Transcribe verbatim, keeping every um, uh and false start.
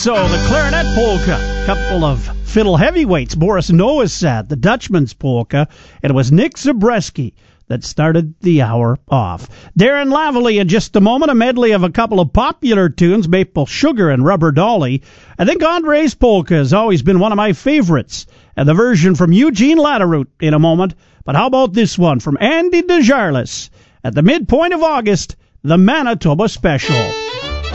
So the clarinet polka, couple of fiddle heavyweights, Boris Noisat, the Dutchman's polka, and it was Nick Zabreski that started the hour off. Darren Lavallee in just a moment, a medley of a couple of popular tunes, Maple Sugar and Rubber Dolly. I think Andre's polka has always been one of my favorites, and the version from Eugene Latteroot in a moment. But how about this one from Andy Desjarlais at the midpoint of August, the Manitoba Special.